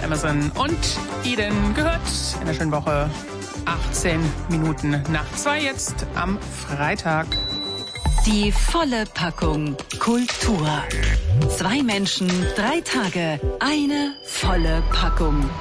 Emerson und Eden gehört in der schönen Woche. 18 Minuten nach 2 jetzt am Freitag. Die volle Packung Kultur. 2 Menschen, 3 Tage, eine volle Packung.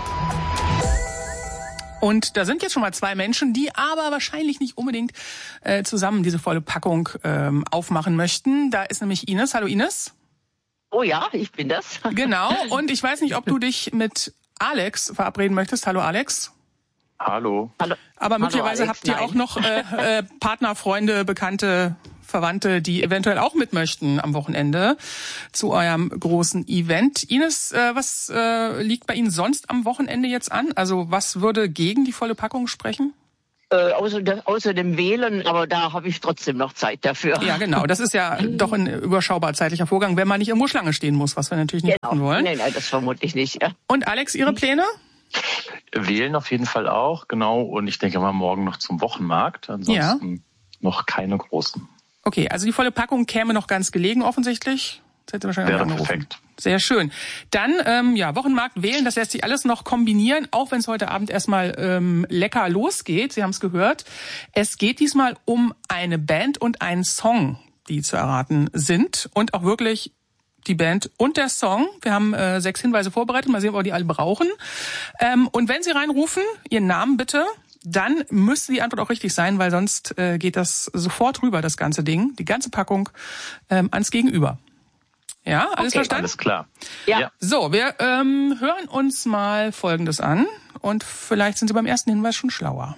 Und da sind jetzt schon mal 2 Menschen, die aber wahrscheinlich nicht unbedingt zusammen diese volle Packung aufmachen möchten. Da ist nämlich Ines. Hallo Ines. Oh ja, ich bin das. Genau. Und ich weiß nicht, ob du dich mit Alex verabreden möchtest. Hallo Alex. Hallo. Aber möglicherweise Alex, habt ihr auch noch Partner, Freunde, Bekannte, Verwandte, die eventuell auch mit möchten am Wochenende zu eurem großen Event. Ines, was liegt bei Ihnen sonst am Wochenende jetzt an? Also was würde gegen die volle Packung sprechen? Außer dem Wählen, aber da habe ich trotzdem noch Zeit dafür. Ja, genau. Das ist ja doch ein überschaubar zeitlicher Vorgang, wenn man nicht irgendwo Schlange stehen muss, was wir natürlich nicht machen wollen. Nein, das vermutlich nicht. Ja. Und Alex, Ihre Pläne? Wählen auf jeden Fall auch, genau. Und ich denke mal morgen noch zum Wochenmarkt. Ansonsten noch keine großen. Okay, also die volle Packung käme noch ganz gelegen offensichtlich. Das hätte wahrscheinlich Wäre angerufen. perfekt. Sehr schön. Dann, Wochenmarkt wählen, das lässt sich alles noch kombinieren, auch wenn es heute Abend erstmal lecker losgeht. Sie haben es gehört. Es geht diesmal um eine Band und einen Song, die zu erraten sind. Und auch wirklich die Band und der Song. Wir haben 6 Hinweise vorbereitet. Mal sehen, ob wir die alle brauchen. Und wenn Sie reinrufen, Ihren Namen bitte, dann müsste die Antwort auch richtig sein, weil sonst geht das sofort rüber, das ganze Ding, die ganze Packung, ans Gegenüber. Ja, alles verstanden? Alles klar. Ja. So, wir hören uns mal Folgendes an und vielleicht sind Sie beim ersten Hinweis schon schlauer.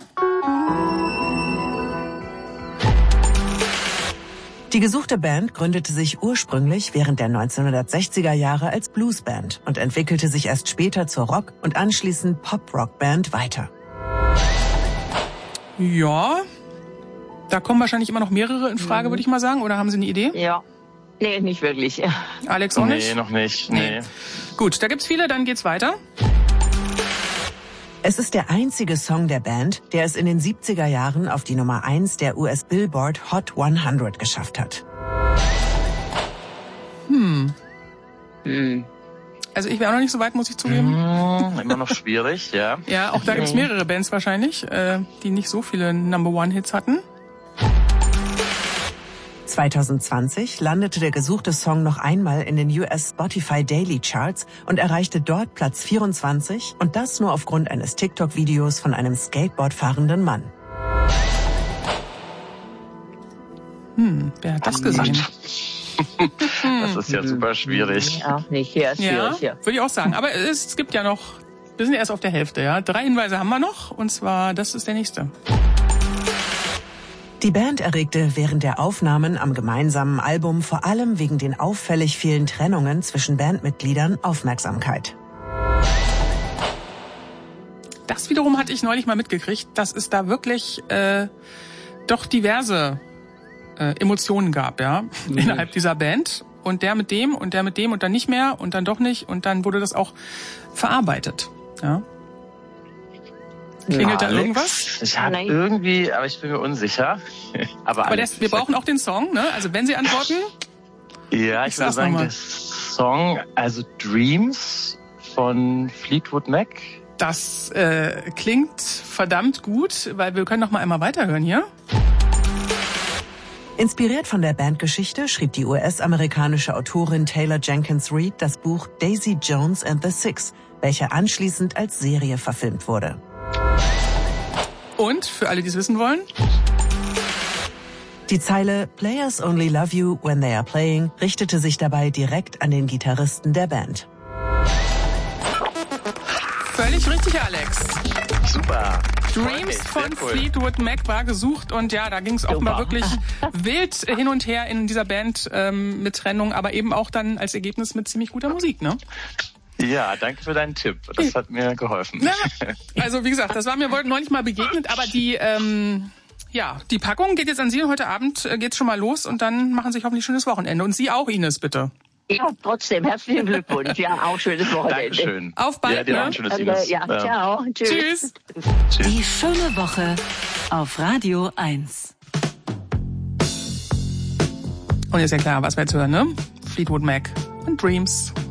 Die gesuchte Band gründete sich ursprünglich während der 1960er Jahre als Bluesband und entwickelte sich erst später zur Rock- und anschließend Pop-Rock-Band weiter. Ja, da kommen wahrscheinlich immer noch mehrere in Frage, würde ich mal sagen. Oder haben Sie eine Idee? Ja. Nee, nicht wirklich. Alex auch nicht? Nee, noch nicht. Nee. Gut, da gibt's viele, dann geht's weiter. Es ist der einzige Song der Band, der es in den 70er Jahren auf die Nummer 1 der US Billboard Hot 100 geschafft hat. Also ich wäre auch noch nicht so weit, muss ich zugeben. Immer noch schwierig, ja. Ja, auch da gibt's mehrere Bands wahrscheinlich, die nicht so viele Number-One-Hits hatten. 2020 landete der gesuchte Song noch einmal in den US Spotify Daily Charts und erreichte dort Platz 24 und das nur aufgrund eines TikTok-Videos von einem Skateboard fahrenden Mann. Wer hat das gesehen? Das ist ja super schwierig. Auch nicht. Ja, schwierig. Ja. Würde ich auch sagen. Aber es gibt ja noch, wir sind erst auf der Hälfte, ja. 3 Hinweise haben wir noch und zwar, das ist der nächste. Die Band erregte während der Aufnahmen am gemeinsamen Album vor allem wegen den auffällig vielen Trennungen zwischen Bandmitgliedern Aufmerksamkeit. Das wiederum hatte ich neulich mal mitgekriegt, dass es da wirklich doch diverse Emotionen gab, ja, innerhalb dieser Band. Und der mit dem und der mit dem und dann nicht mehr und dann doch nicht und dann wurde das auch verarbeitet, ja. Klingelt da Alex, irgendwas? Ich habe irgendwie, aber ich bin mir unsicher. Aber wir brauchen auch den Song, ne? Also wenn Sie antworten. Ja, ich würde sagen, der Song, also Dreams von Fleetwood Mac. Das klingt verdammt gut, weil wir können noch mal einmal weiterhören hier. Inspiriert von der Bandgeschichte schrieb die US-amerikanische Autorin Taylor Jenkins Reid das Buch Daisy Jones and the Six, welcher anschließend als Serie verfilmt wurde. Und, für alle, die es wissen wollen? Die Zeile "Players only love you when they are playing" richtete sich dabei direkt an den Gitarristen der Band. Völlig richtig, Alex. Super. Dreams von Fleetwood Mac war gesucht und ja, da ging es auch mal wirklich wild hin und her in dieser Band mit Trennung, aber eben auch dann als Ergebnis mit ziemlich guter Musik, ne? Ja, danke für deinen Tipp. Das hat mir geholfen. Na, also wie gesagt, das war mir neulich mal begegnet, aber die Packung geht jetzt an Sie und heute Abend geht's schon mal los und dann machen Sie sich hoffentlich ein schönes Wochenende. Und Sie auch, Ines, bitte. Ja, trotzdem, herzlichen Glückwunsch. Ja, auch schönes Wochenende. Dankeschön. Auf bald, ja, dir auch ein schönes Ines. Ja, ciao. Tschüss. Die schöne Woche auf Radio 1. Und ist ja klar, was wir jetzt hören, ne? Fleetwood Mac und Dreams.